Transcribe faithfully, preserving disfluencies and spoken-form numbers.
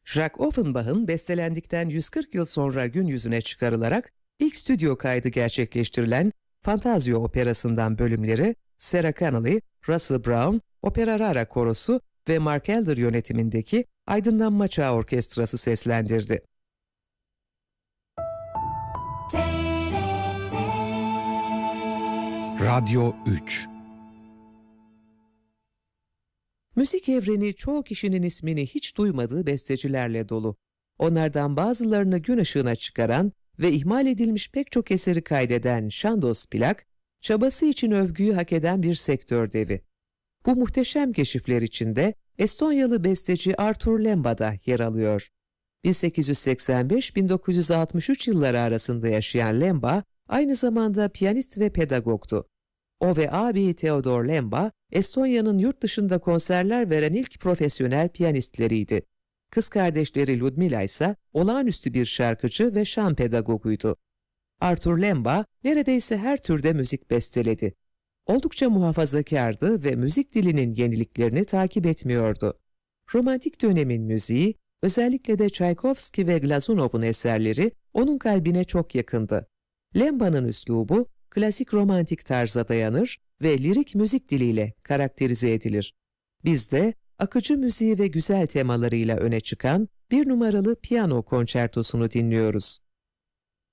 Jacques Offenbach'ın bestelendikten yüz kırk yıl sonra gün yüzüne çıkarılarak ilk stüdyo kaydı gerçekleştirilen Fantazio operasından bölümleri Sarah Connolly, Russell Brown, Opera Rara Korosu ve Mark Elder yönetimindeki Aydınlanma Çağı Orkestrası seslendirdi. Radyo üç. Müzik evreni çoğu kişinin ismini hiç duymadığı bestecilerle dolu. Onlardan bazılarını gün ışığına çıkaran ve ihmal edilmiş pek çok eseri kaydeden Chandos Plak, çabası için övgüyü hak eden bir sektör devi. Bu muhteşem keşifler içinde Estonyalı besteci Arthur Lemba da yer alıyor. bin sekiz yüz seksen beş - bin dokuz yüz altmış üç yılları arasında yaşayan Lemba, aynı zamanda piyanist ve pedagogtu. O ve abi Theodor Lemba, Estonya'nın yurt dışında konserler veren ilk profesyonel piyanistleriydi. Kız kardeşleri Ludmila ise olağanüstü bir şarkıcı ve şan pedagoguydu. Arthur Lemba neredeyse her türde müzik besteledi. Oldukça muhafazakardı ve müzik dilinin yeniliklerini takip etmiyordu. Romantik dönemin müziği, özellikle de Tchaikovsky ve Glazunov'un eserleri onun kalbine çok yakındı. Lemba'nın üslubu klasik romantik tarza dayanır ve lirik müzik diliyle karakterize edilir. Biz de akıcı müziği ve güzel temalarıyla öne çıkan bir numaralı piyano konçertosunu dinliyoruz.